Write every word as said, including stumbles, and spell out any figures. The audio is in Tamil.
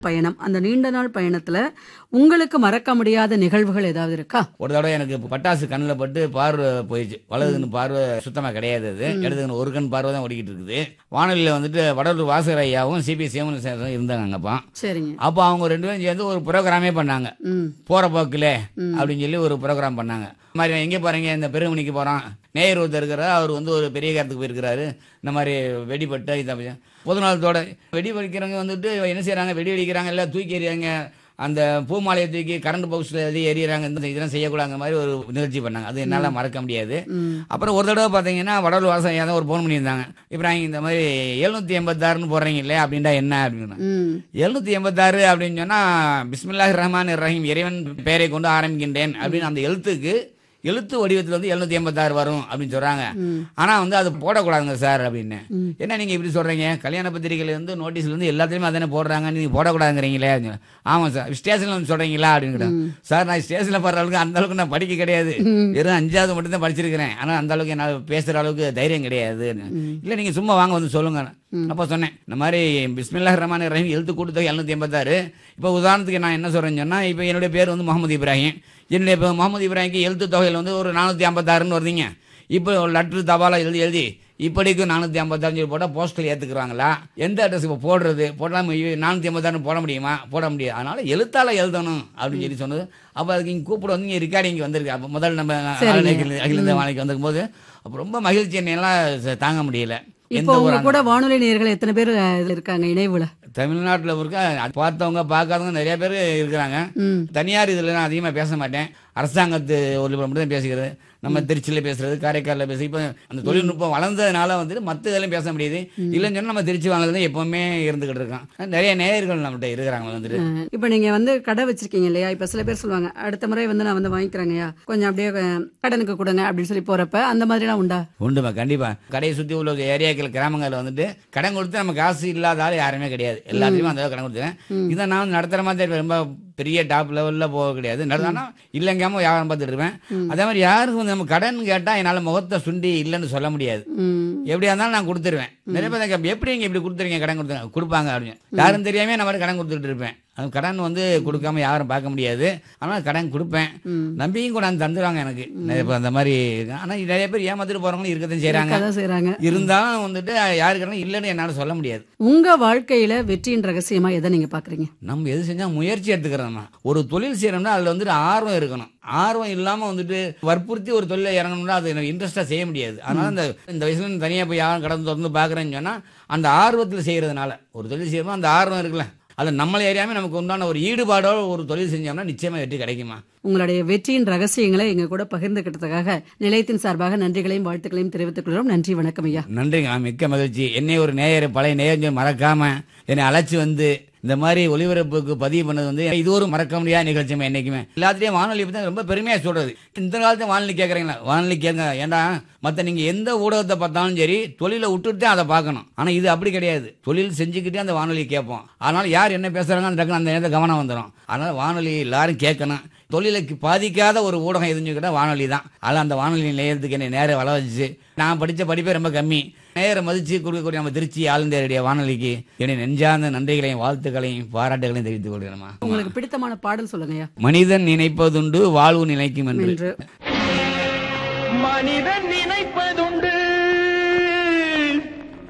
பயணம், அந்த நீண்ட நாள் பயணத்துல உங்களுக்கு மறக்க முடியாத நிகழ்வுகள் ஏதாவது இருக்கா? ஒரு தடவை எனக்கு பட்டாசு கண்ணில் பட்டு பார்வை போயிடுச்சு. வலது கண் பார்வை சுத்தமா கிடையாது. அது இடது கண் ஒரு கண் பார்வை தான் ஓடிக்கிட்டு இருக்குது. வானொலியில வந்துட்டு வடலூர் வாசகர் ஐயாவும் சிபி சிவன் இருந்தாங்க அங்கப்பா. சரிங்க. அப்போ அவங்க ரெண்டு பேரும் சேர்ந்து ஒரு ப்ரோக்ராமே பண்ணாங்க. போற போக்குல அப்படின்னு சொல்லி ஒரு ப்ரோக்ராம் பண்ணாங்க. இந்த மாதிரி எங்கே போறீங்க, இந்த பெருமணிக்கு போறோம், நேயர் ஒருத்தர் இருக்கிறார், அவர் வந்து ஒரு பெரிய காரத்துக்கு போயிருக்கிறாரு, இந்த மாதிரி வெடிப்பட்ட இதை பொது நாளத்தோட வெடி வெடிக்கிறவங்க வந்துட்டு என்ன செய்யறாங்க, வெடி வெடிக்கிறாங்க, எல்லாம் தூக்கி எறியாங்க, அந்த பூமாலையை தூக்கி கரண்ட் பாக்ஸ்ல எது எறியறாங்க, இந்த இதெல்லாம் செய்யக்கூடாத மாதிரி ஒரு நிகழ்ச்சி பண்ணாங்க. அது என்னால் மறக்க முடியாது. அப்புறம் ஒரு தடவை பார்த்தீங்கன்னா வடலூர் வாசம் ஏதாவது ஒரு ஃபோன் பண்ணியிருந்தாங்க, இப்ராஹிம் இந்த மாதிரி எழுநூத்தி எண்பத்தாறுன்னு போடுறீங்க இல்லையா, அப்படின்டா என்ன அப்படின்னா, எழுநூத்தி எண்பத்தாறு அப்படின்னு சொன்னா பிஸ்மில்லாஹிர் ரஹ்மானிர் ரஹீம், இறைவன் பெயரை கொண்டு ஆரம்பிக்கின்றேன் அப்படின்னு அந்த எழுத்துக்கு எழுத்து வடிவத்தில் வந்து எழுநூத்தி எண்பத்தாறு வரும் அப்படின்னு சொல்றாங்க. ஆனா வந்து அது போடக்கூடாதுங்க சார் அப்படின்னு. என்ன நீங்க இப்படி சொல்றீங்க, கல்யாண பத்திரிகையில இருந்து நோட்டீஸ்ல இருந்து எல்லாத்தையுமே அதானே போடுறாங்க, நீங்க போடக்கூடாதுங்கிறீங்களே. ஆமா சார், ஸ்டேஷன்ல வந்து சொல்றீங்களா அப்படின்னு. சார் நான் ஸ்டேஷன்ல பாடுற அளவுக்கு அந்த அளவுக்கு நான் படிக்க கிடையாது, வெறும் அஞ்சாவது மட்டும் தான் படிச்சிருக்கிறேன், ஆனா அந்த அளவுக்கு என்னால் பேசுற அளவுக்கு தைரியம் கிடையாது. இல்ல நீங்க சும்மா வாங்க வந்து சொல்லுங்க. அப்போ சொன்னேன் இந்த மாதிரி பிஸ்மில்லாஹிர் ரஹ்மானிர் ரஹீம் எழுத்து கூட்டு எழுநூத்தி எண்பத்தாறு. இப்போ உதாரணத்துக்கு நான் என்ன சொல்றேன்னு சொன்னா, இப்போ என்னுடைய பேர் வந்து முகமது இப்ராஹிம், என்னுடைய இப்போ முகமது இப்ராஹிம்க்கு எழுத்து தொகையில் வந்து ஒரு நானூற்றி ஐம்பத்தாறுன்னு வருதுங்க. இப்போ லெட்ரு தபாலா எழுதி எழுதி இப்படிக்கும் நானூற்றி ஐம்பத்தாறு போட்டால் போஸ்டல் ஏற்றுக்குறாங்களா, எந்த அட்ரஸ் இப்போ போடுறது, போட்டால் நானூற்றி ஐம்பத்தாறு போட முடியுமா, போட முடியாது. அதனால எழுத்தால எழுதணும் அப்படின்னு சொல்லி சொன்னது. அப்போ அதுக்கு இங்கே கூப்பிட வந்து இங்கே ரெக்கார்டிங் வந்திருக்கு. அப்போ முதல் நம்ம அகில இந்திய வானொலிக்கு வந்திருக்கும் போது அப்போ ரொம்ப மகிழ்ச்சி, என்னெல்லாம் தாங்க முடியல. இப்போ உங்க கூட வானொலி நேயர்கள் எத்தனை பேர் இருக்காங்க இணைவுல? தமிழ்நாட்டில் இருக்க பார்த்தவங்க பார்க்காதவங்க நிறைய பேர் இருக்கிறாங்க. தனியார் இதில் நான் அதிகமாக பேச மாட்டேன், அரசாங்கத்து ஒலிபரப்பு மட்டும் தான் பேசுகிறது. நம்ம திருச்சியில் பேசுறது, காரைக்காலில் பேசுறது. இப்போ அந்த தொழில்நுட்பம் வளர்ந்ததுனால வந்துட்டு மற்ற இதெல்லாம் பேச முடியுது. இல்லைன்னு சொன்னால் நம்ம திருச்சி வானொலி எப்பவுமே இருந்துகிட்டு இருக்கோம். நிறைய நேயர்கள் நம்மகிட்ட இருக்கிறாங்க வந்துட்டு. இப்போ நீங்க வந்து கடை வச்சிருக்கீங்க இல்லையா, இப்போ சில பேர் சொல்லுவாங்க அடுத்த முறை வந்து நான் வந்து வாங்கிக்கிறேங்கய்யா, கொஞ்சம் அப்படியே கடனுக்கு கொடுங்க அப்படின்னு சொல்லி போறப்ப அந்த மாதிரிலாம் உண்டா? உண்டுமா, கண்டிப்பா. கடையை சுற்றி உள்ள ஏரியாக்கள் கிராமங்களில் வந்துட்டு கடன் கொடுத்து நம்ம காசு இல்லாத ஆள் யாருமே கிடையாது. எல்லாத்தையுமே அந்த கடன் கொடுத்துருவேன். இதை நான் நடத்துகிற மாதிரி ரொம்ப பெரிய டாப் லெவலில் போக கிடையாது. நடந்தானா இல்லைங்காம வியாபாரம் பார்த்துட்டு இருப்பேன். அதே மாதிரி யாருக்கும் வந்து நம்ம கடன் கேட்டால் என்னால் முகத்தை சுண்டி இல்லைன்னு சொல்ல முடியாது. எப்படியா இருந்தாலும் நான் கொடுத்துருவேன். நிறைய பேர் எப்படி நீங்க இப்படி கொடுத்துருங்க, கடன் கொடுத்து கொடுப்பாங்க அப்படின்னு யாரும் தெரியாம நான் மாதிரி கடன் கொடுத்துட்டு இருப்பேன். அது கடன் வந்து கொடுக்காம யாரும் பார்க்க முடியாது. ஆனால் கடன் கொடுப்பேன், நம்பியும் கூட தந்துடுவாங்க எனக்கு. அந்த மாதிரி ஆனால் நிறைய பேர் ஏமாத்திட்டு போறவங்களும் இருக்கதான் செய்யறாங்க. இருந்தாலும் வந்துட்டு யாரு கடன் இல்லைன்னு என்னால் சொல்ல முடியாது. உங்க வாழ்க்கையில வெற்றியின் ரகசியமா எதை நீங்க பாக்குறீங்க? நம்ம எது செஞ்சா முயற்சி எடுத்துக்கிறோம்னா, ஒரு தொழில் செய்யறோம்னா அதுல வந்துட்டு ஆர்வம் இருக்கணும். ஆர்வம் இல்லாம வந்துட்டு வற்புறுத்தி ஒரு தொழிலை இறங்கணும்னா அது எனக்கு இன்ட்ரெஸ்டா செய்ய முடியாது. அதனால இந்த இந்த வயசுல தனியா போய் யாரும் கடந்து திறந்து பாக்குறேன்னு சொன்னா அந்த ஆர்வத்தில் செய்யறதுனால, ஒரு தொழில் செய்யணும் அந்த ஆர்வம் இருக்குல்ல, அது நம்மளை அறியாம நமக்கு உண்டான ஒரு ஈடுபாடோட ஒரு தொழில் செஞ்சோம்னா நிச்சயமா வெற்றி கிடைக்குமா. உங்களுடைய வெற்றியின் ரகசியங்களை எங்க கூட பகிர்ந்துகிட்டதுக்காக நிலையத்தின் சார்பாக நன்றிகளையும் வாழ்த்துக்களையும் தெரிவித்துக் கொள்கிறோம். நன்றி, வணக்கம் ஐயா. நன்றிங்க, மிக்க மகிழ்ச்சி. என்னை ஒரு நேயர், பழைய நேயர் மறக்காம என்னை அழைச்சி வந்து இந்த மாதிரி ஒளிபரப்புக்கு பதிவு பண்ணது வந்து இது ஒரு மறக்க முடியாத நிகழ்ச்சியுமே. என்னைக்குமே எல்லாத்திலையும் வானொலி பற்றி ரொம்ப பெருமையா சொல்றது. இந்த காலத்துல வானொலி கேட்கறீங்களா, வானொலி கேட்க. ஏன்னா மற்ற நீங்க எந்த ஊடகத்தை பார்த்தாலும் சரி தொழிலை விட்டுட்டு அதை பார்க்கணும். ஆனா இது அப்படி கிடையாது, தொழில் செஞ்சுக்கிட்டே அந்த வானொலி கேட்போம். அதனால யார் என்ன பேசுறாங்க அந்த அந்த நேரத்தை கவனம் வந்துடும். அதனால வானொலி எல்லாரும் கேட்கணும். தொழிலுக்கு பாதிக்காத ஒரு ஊடகம் எதுன்னு வானொலி தான். அதில் அந்த வானொலி நேயத்துக்கு என்னை நேரம் வள வச்சு, நான் படித்த படிப்பே ரொம்ப கம்மி, நேரம் மதிச்சு கொடுக்கக்கூடிய நம்ம திருச்சி ஆல் இந்தியா ரேடியோ வானொலிக்கு என்னை நெஞ்சார்ந்த நன்றிகளையும் வாழ்த்துக்களையும் பாராட்டுகளையும் தெரிவித்துக் கொள்கிறேன். உங்களுக்கு பிடித்தமான பாடல் சொல்லுங்க. மனிதன் நினைப்பதுண்டு வாழ்வு நிலைக்கும் என்று. மனிதன் நினைப்பதுண்டு